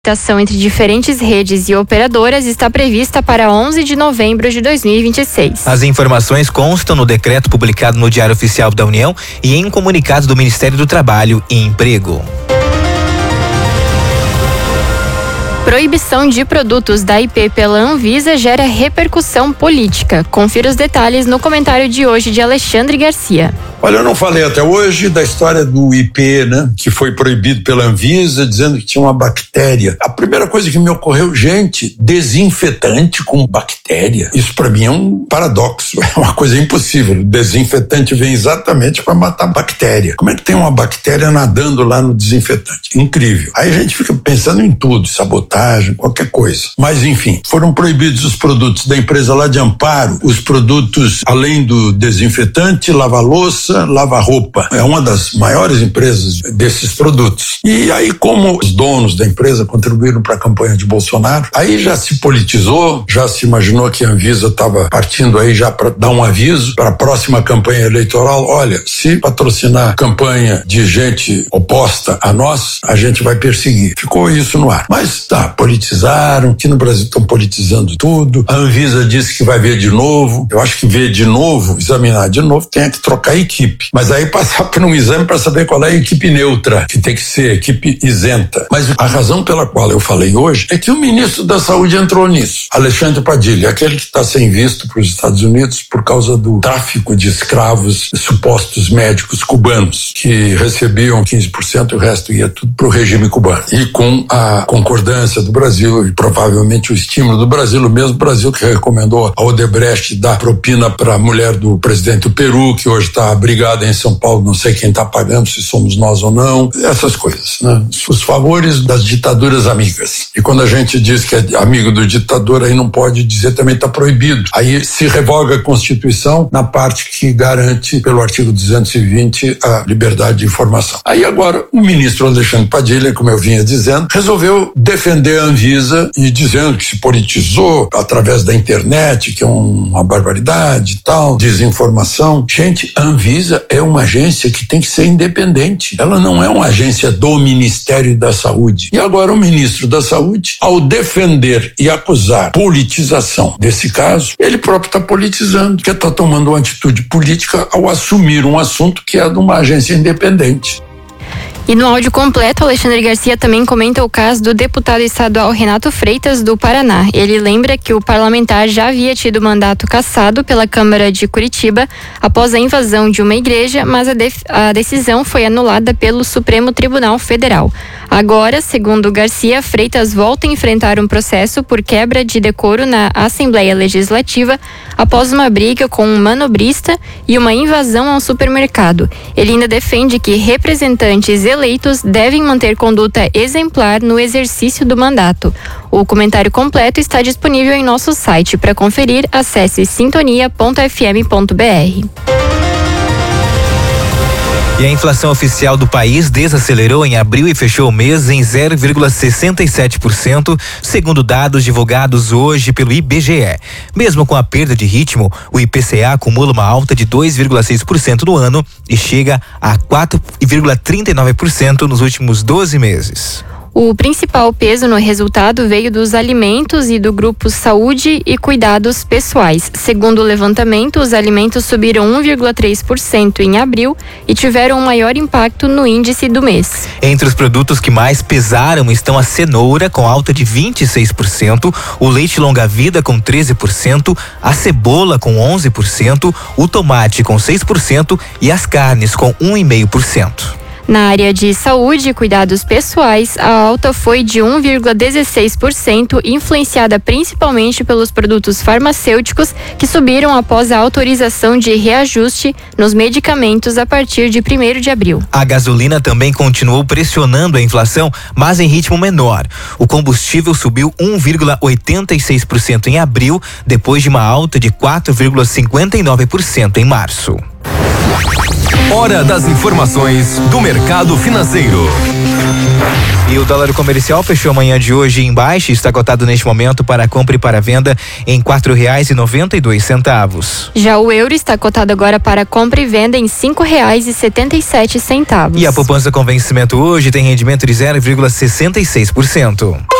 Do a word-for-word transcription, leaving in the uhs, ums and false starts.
licitação entre diferentes redes e operadoras está prevista para onze de novembro de dois mil e vinte e seis. As informações constam no decreto publicado no Diário Oficial da União e em comunicado do Ministério do Trabalho e Emprego. Proibição de produtos da I P pela Anvisa gera repercussão política. Confira os detalhes no comentário de hoje de Alexandre Garcia. Olha, eu não falei até hoje da história do I P, né? Que foi proibido pela Anvisa, dizendo que tinha uma bactéria. A primeira coisa que me ocorreu, gente, desinfetante com bactéria. Isso para mim é um paradoxo, é uma coisa impossível. O desinfetante vem exatamente para matar bactéria. Como é que tem uma bactéria nadando lá no desinfetante? Incrível. Aí a gente fica pensando em tudo, sabotagem, qualquer coisa. Mas enfim, foram proibidos os produtos da empresa lá de Amparo, os produtos além do desinfetante, lava-louça, lava-roupa. É uma das maiores empresas desses produtos. E aí, como os donos da empresa contribuíram para a campanha de Bolsonaro, aí já se politizou, já se imaginou que a Anvisa estava partindo aí já para dar um aviso para a próxima campanha eleitoral. Olha, se patrocinar campanha de gente oposta a nós, a gente vai perseguir. Ficou isso no ar. Mas tá, politizaram, que no Brasil estão politizando tudo. A Anvisa disse que vai ver de novo. Eu acho que ver de novo, examinar de novo, tem que trocar a equipe. Mas aí passar por um exame para saber qual é a equipe neutra, que tem que ser equipe isenta. Mas a razão pela qual eu falei hoje é que o ministro da Saúde entrou nisso, Alexandre Padilha, aquele que está sem visto para os Estados Unidos por causa do tráfico de escravos, supostos médicos cubanos, que recebiam quinze por cento e o resto ia tudo para o regime cubano. E com a concordância do Brasil e provavelmente o estímulo do Brasil, o mesmo Brasil que recomendou a Odebrecht dar propina para a mulher do presidente do Peru, que hoje está brigada em São Paulo, não sei quem está pagando, se somos nós ou não, essas coisas, né? Os favores das ditaduras amigas. E quando a gente diz que é amigo do ditador, aí não pode dizer, também está proibido. Aí se revoga a Constituição na parte que garante, pelo artigo duzentos e vinte, a liberdade de informação. Aí agora, o ministro Alexandre Padilha, como eu vinha dizendo, resolveu defender a Anvisa e dizendo que se politizou através da internet, que é uma barbaridade e tal, desinformação. Gente, a Anvisa é uma agência que tem que ser independente. Ela não é uma agência do Ministério da Saúde. E agora o ministro da Saúde, ao defender e acusar politização desse caso, ele próprio está politizando, porque está tomando uma atitude política ao assumir um assunto que é de uma agência independente. E no áudio completo, Alexandre Garcia também comenta o caso do deputado estadual Renato Freitas, do Paraná. Ele lembra que o parlamentar já havia tido mandato cassado pela Câmara de Curitiba após a invasão de uma igreja, mas a, def- a decisão foi anulada pelo Supremo Tribunal Federal. Agora, segundo Garcia, Freitas volta a enfrentar um processo por quebra de decoro na Assembleia Legislativa após uma briga com um manobrista e uma invasão ao supermercado. Ele ainda defende que representantes eleitos devem manter conduta exemplar no exercício do mandato. O comentário completo está disponível em nosso site. Para conferir, acesse sintonia ponto f m ponto b r. E a inflação oficial do país desacelerou em abril e fechou o mês em zero vírgula sessenta e sete por cento, segundo dados divulgados hoje pelo I B G E. Mesmo com a perda de ritmo, o I P C A acumula uma alta de dois vírgula seis por cento no ano e chega a quatro vírgula trinta e nove por cento nos últimos doze meses. O principal peso no resultado veio dos alimentos e do grupo Saúde e Cuidados Pessoais. Segundo o levantamento, os alimentos subiram um vírgula três por cento em abril e tiveram um maior impacto no índice do mês. Entre os produtos que mais pesaram estão a cenoura, com alta de vinte e seis por cento, o leite longa-vida com treze por cento, a cebola com onze por cento, o tomate com seis por cento e as carnes com um vírgula cinco por cento. Na área de saúde e cuidados pessoais, a alta foi de um vírgula dezesseis por cento, influenciada principalmente pelos produtos farmacêuticos que subiram após a autorização de reajuste nos medicamentos a partir de primeiro de abril. A gasolina também continuou pressionando a inflação, mas em ritmo menor. O combustível subiu um vírgula oitenta e seis por cento em abril, depois de uma alta de quatro vírgula cinquenta e nove por cento em março. Hora das informações do mercado financeiro. E o dólar comercial fechou amanhã de hoje em baixa e está cotado neste momento para compra e para venda em quatro reais e noventa e dois centavos. Já o euro está cotado agora para compra e venda em cinco reais e setenta e sete centavos. E a poupança com vencimento hoje tem rendimento de zero vírgula sessenta e seis por cento.